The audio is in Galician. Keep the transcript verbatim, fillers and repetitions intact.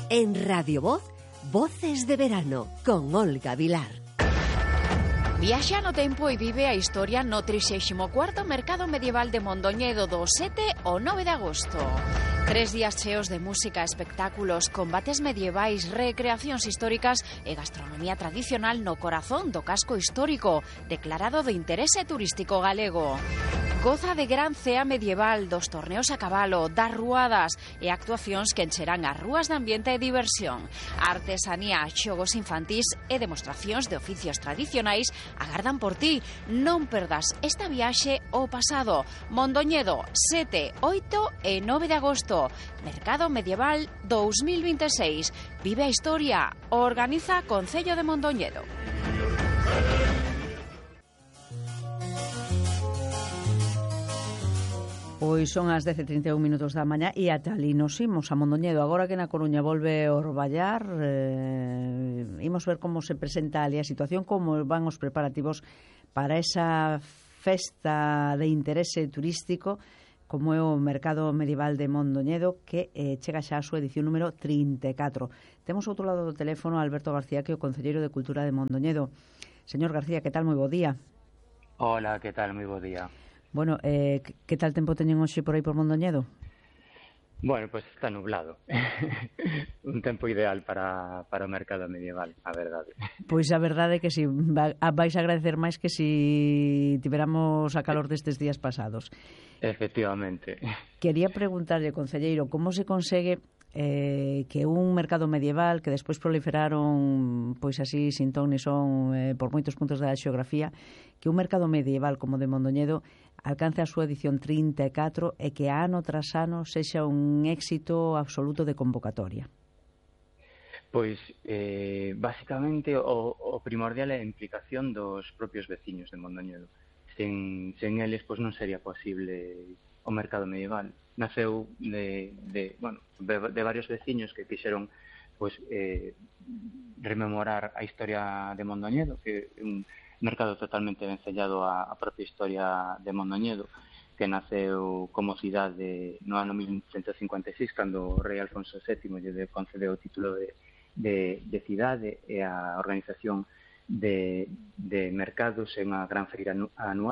En Radio Voz, Voces de Verano, con Olga Vilar. Viaxa no tempo e vive a historia no trixésimo cuarto Mercado Medieval de Mondoñedo do sete ao nove de agosto. Tres días cheos de música, espectáculos, combates medievais, recreacións históricas e gastronomía tradicional no corazón do casco histórico, declarado de interese turístico galego. Goza de gran cea medieval, dos torneos a cabalo, das ruadas e actuacións que encherán as rúas de ambiente e diversión. Artesanía, xogos infantís e demostracións de oficios tradicionais agardan por ti. Non perdas esta viaxe ao pasado. Mondoñedo, sete, oito e nove de agosto. Mercado Medieval dos mil veintiséis. Vive a historia. Organiza Concello de Mondoñedo. Pois son as dez e trinta e un minutos da mañá e ata ali nos imos a Mondoñedo. Agora que na Coruña volve a orballar, eh, imos ver como se presenta ali a situación, como van os preparativos para esa festa de interese turístico como é o Mercado Medieval de Mondoñedo, que eh, chega xa a súa edición número trinta e catro. Temos outro lado do teléfono a Alberto García, que é o Concelleiro de Cultura de Mondoñedo. Señor García, que tal? Moi bo día. Hola, que tal? Moi bo día. Bueno, eh, que tal tempo teñen hoxe por aí por Mondoñedo? Bueno, pois pues está nublado. Un tempo ideal para, para o mercado medieval, a verdade. Pois a verdade é que si vais a agradecer máis que si tiveramos a calor destes días pasados. Efectivamente. Quería preguntarlle, concelleiro, como se consegue eh, que un mercado medieval que despois proliferaron pois así sin ton ni son eh, por moitos puntos da xeografía, que un mercado medieval como de Mondoñedo alcance a súa edición trinta e catro e que ano tras ano sexa un éxito absoluto de convocatoria? Pois, eh, basicamente, o, o primordial é a implicación dos propios veciños de Mondoñedo. Sen, sen eles, pois non sería posible o mercado medieval. Naceu de, de, bueno, de, de varios veciños que quixeron pois, eh, rememorar a historia de Mondoñedo, que é un mercado totalmente vencellado á, a propia historia de Mondoñedo, que naceu como cidade no ano mil cento cincuenta e seis, cando o rei Alfonso sétimo lle concedeu o título de, de, de cidade e a organización de, de mercados en unha gran feira anual